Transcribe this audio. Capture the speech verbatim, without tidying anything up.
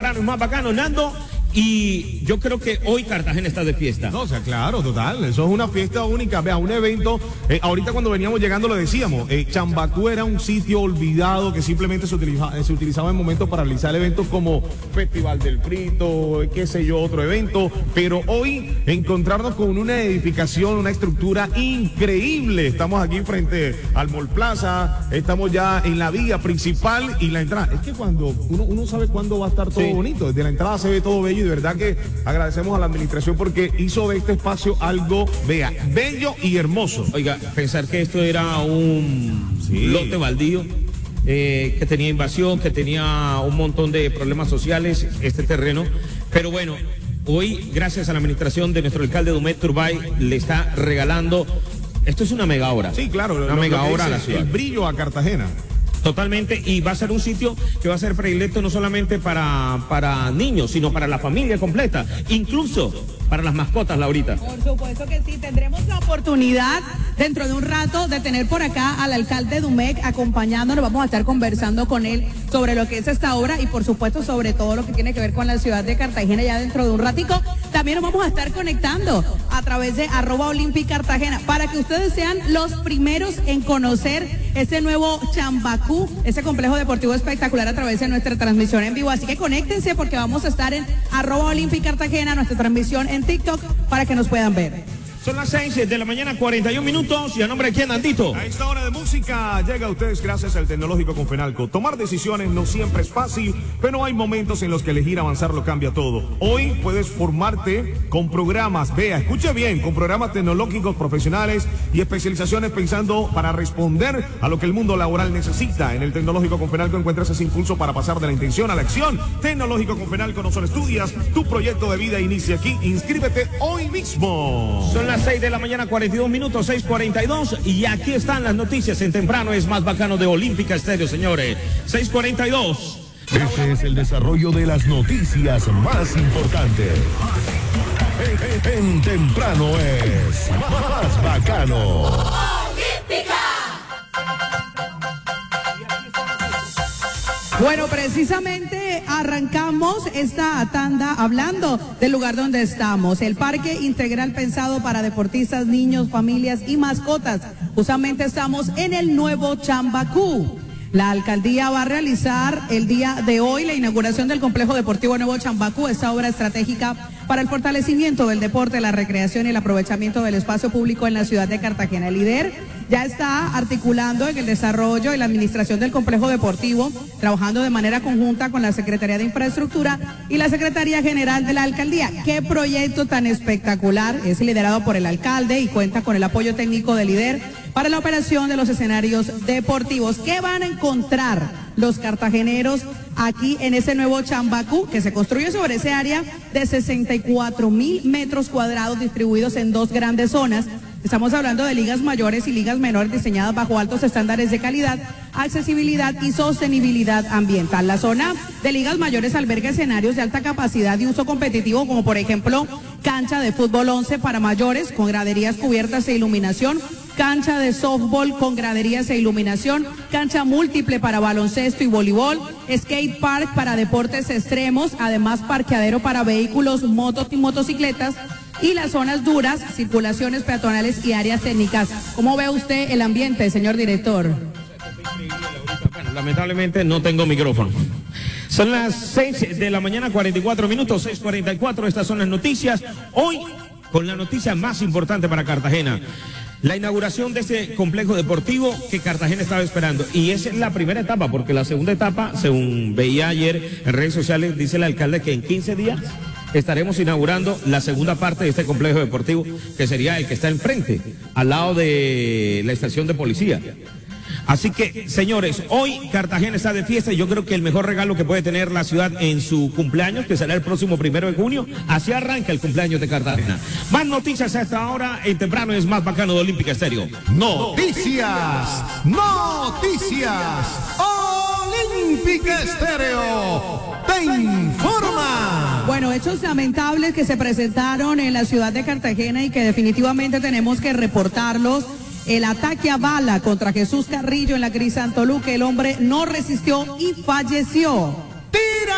temprano es más bacano, Nando. Y yo creo que hoy Cartagena está de fiesta. No, o sea, claro, total. Eso es una fiesta única. Vea, un evento. Eh, ahorita cuando veníamos llegando lo decíamos. Eh, Chambacú era un sitio olvidado que simplemente se utilizaba, se utilizaba en momentos para realizar eventos como Festival del Frito, qué sé yo, otro evento. Pero hoy encontrarnos con una edificación, una estructura increíble. Estamos aquí frente al Mall Plaza. Estamos ya en la vía principal y la entrada. Es que cuando uno, uno sabe cuándo va a estar todo sí. bonito. Desde la entrada se ve todo bello. Y de verdad que agradecemos a la administración porque hizo de este espacio algo, vea, bello y hermoso. Oiga, pensar que esto era un sí. lote baldío, eh, que tenía invasión, que tenía un montón de problemas sociales, este terreno, pero bueno, hoy, gracias a la administración de nuestro alcalde Dumet Turbay, le está regalando, esto es una mega obra. Sí, claro, una lo, mega lo obra a la ciudad. El brillo a Cartagena. Totalmente, y va a ser un sitio que va a ser predilecto no solamente para, para niños, sino para la familia completa, incluso para las mascotas, Laurita. Por supuesto que sí, tendremos la oportunidad dentro de un rato de tener por acá al alcalde Dumec acompañándonos, vamos a estar conversando con él sobre lo que es esta obra y por supuesto sobre todo lo que tiene que ver con la ciudad de Cartagena ya dentro de un ratico. También nos vamos a estar conectando a través de arroba Olympic Cartagena para que ustedes sean los primeros en conocer este nuevo Chambacú, ese complejo deportivo espectacular a través de nuestra transmisión en vivo. Así que conéctense porque vamos a estar en arroba Olympic Cartagena, nuestra transmisión en TikTok para que nos puedan ver. Son las seis de la mañana, cuarenta y un minutos. ¿Y a nombre de quién, Nandito? A esta hora de música llega a ustedes gracias al Tecnológico Confenalco. Tomar decisiones no siempre es fácil, pero hay momentos en los que elegir avanzar lo cambia todo. Hoy puedes formarte con programas, vea, escuche bien, con programas tecnológicos profesionales y especializaciones pensando para responder a lo que el mundo laboral necesita. En el Tecnológico Confenalco encuentras ese impulso para pasar de la intención a la acción. Tecnológico Confenalco no solo estudias, tu proyecto de vida inicia aquí. Inscríbete hoy mismo. Son las seis de la mañana, cuarenta y dos minutos, seis cuarenta y dos, y aquí están las noticias en temprano es más bacano de Olímpica Estéreo, señores. seis cuarenta y dos. Este es el desarrollo de las noticias más importantes. En, en, en temprano es más bacano. Olímpica. Bueno, precisamente arrancamos esta tanda hablando del lugar donde estamos, el Parque Integral pensado para deportistas, niños, familias y mascotas. Justamente estamos en el nuevo Chambacú. La alcaldía va a realizar el día de hoy la inauguración del complejo deportivo Nuevo Chambacú, esta obra estratégica para el fortalecimiento del deporte, la recreación y el aprovechamiento del espacio público en la ciudad de Cartagena. El líder ya está articulando en el desarrollo y la administración del complejo deportivo, trabajando de manera conjunta con la Secretaría de Infraestructura y la Secretaría General de la Alcaldía. ¡Qué proyecto tan espectacular! Es liderado por el alcalde y cuenta con el apoyo técnico del líder para la operación de los escenarios deportivos. ¿Qué van a encontrar los cartageneros aquí en ese nuevo Chambacú, que se construye sobre ese área de sesenta y cuatro mil metros cuadrados distribuidos en dos grandes zonas? Estamos hablando de ligas mayores y ligas menores diseñadas bajo altos estándares de calidad, accesibilidad y sostenibilidad ambiental. La zona de ligas mayores alberga escenarios de alta capacidad y uso competitivo, como por ejemplo cancha de fútbol once para mayores con graderías cubiertas e iluminación, cancha de softball con graderías e iluminación, cancha múltiple para baloncesto y voleibol, skate park para deportes extremos, además parqueadero para vehículos, motos y motocicletas, y las zonas duras, circulaciones peatonales y áreas técnicas. ¿Cómo ve usted el ambiente, señor director? Bueno, lamentablemente no tengo micrófono. Son las seis de la mañana, cuarenta y cuatro minutos, seis cuarenta y cuatro, estas son las noticias. Hoy, con la noticia más importante para Cartagena, la inauguración de ese complejo deportivo que Cartagena estaba esperando. Y esa es la primera etapa, porque la segunda etapa, según veía ayer en redes sociales, dice el alcalde que en quince días estaremos inaugurando la segunda parte de este complejo deportivo, que sería el que está enfrente, al lado de la estación de policía. Así que, señores, hoy Cartagena está de fiesta y yo creo que el mejor regalo que puede tener la ciudad en su cumpleaños, que será el próximo primero de junio, así arranca el cumpleaños de Cartagena. Más noticias a esta hora, en temprano es más bacano de Olímpica Estéreo. Noticias, noticias, Olímpica Estéreo te informa. Bueno, hechos lamentables que se presentaron en la ciudad de Cartagena y que definitivamente tenemos que reportarlos. El ataque a bala contra Jesús Carrillo en la Crisantoluque, el hombre no resistió y falleció.